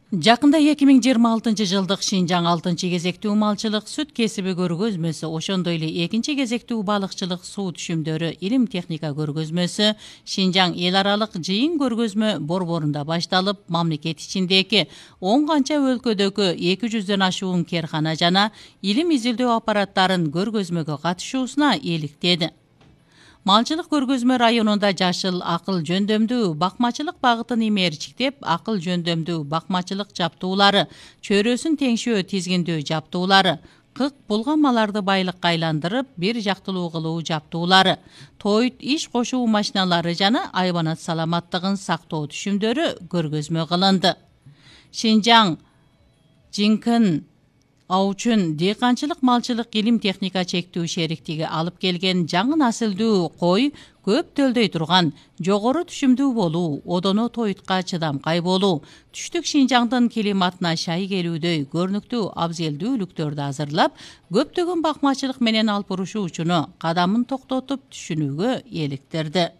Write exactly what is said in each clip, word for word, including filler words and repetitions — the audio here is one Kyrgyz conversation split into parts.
Жакында эки миң жыйырма алтынчы жылдык Шинжаң алтынчы кезектүү малчылык сүт кесиби көргөзмөсү, ошондой эле экинчи кезектүү балыкчылык суу түшүмдөрү илим техника көргөзмөсү Шинжаң эл аралык жыйын көргөзмө борборунда башталып, мамлекет ичиндеги он канча өлкөдөгү эки жүздөн ашуун керкана жана илим изилдөө аппараттарын көргөзмөгө катышуусуна эликтеди. Малчылык көргөзмө районунда жашыл акыл жөндөмдүү бакмачылык багытын имээрчиктеп, акыл жөндөмдүү бакмачылык жаптуулары, чөйрөсүн теңшөө тизгиндөө жаптуулары, кык булганмаларды байлыкка айландырып, бир жактылуу кылуу жаптуулары, тойт иш кошуу машиналары жана айбанат саламаттыгын сактоо түшүмдөрү көргөзмө кылынды. Шинжаң Жинкын Аучун дыйканчылык малчылык илим техника чектүү шериктиги алып келген жаңы насылдуу кой көп төлдөй турган, жогору түшүмдүү болуу, одоно тойтка чыдамкай болуу, түштүк Шинжаңдын климатына шай келүүдөй көрүнүктүү абзелдүүлүктөрдү азырлап, көптөгөн бакмачылык менен алып урушуучуну кадамын токтотуп түшүнүүгө эликтирди.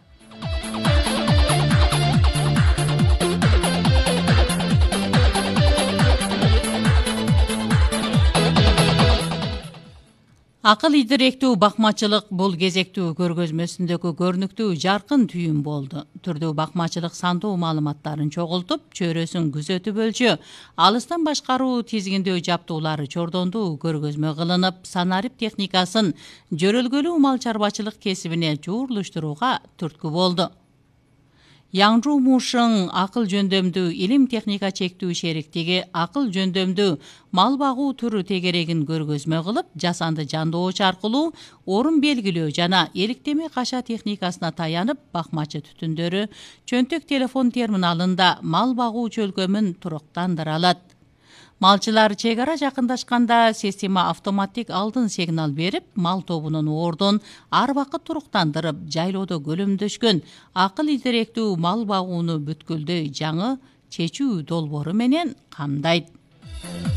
Акыл идиректүү бакмачылык бул кезектүү көргөзмөсүндөгү көрүнүктүү жаркын түйүн болду. Түрдүү бакмачылык сандуу маалыматтарын чогултуп, чөйрөсүн күзөтүп өлчөө, алыстан башкаруу тизгиндөө жаптуулары чордондуу көргөзмө кылынып, санарип техникасын жөрөлгөлүү мал чарбачылык кесибине жуурлуштурууга түрткү болду. Яңжу Мушың акыл жөндөмдүү илим техника чектүү шериктиги акыл жөндөмдүү мал багуу түрү тегерегин көргөзмө кылып, жасанды жандооч аркылуу орун белгилөө жана эликтеме каша техникасына таянып, бакмачы түтүндөрү чөнтөк телефон терминалында мал багуу чөлкөмүн туруктандыра алат. Малчылар чек ара жакындашканда система автоматтик алдын сигнал берип, мал тобунун ордун ар убакыт туруктандырып, жайлоодо көлөмдөшкөн акыл идиректүү мал багууну бүткүлдөй жаңы чечүү долбоору менен камдайт.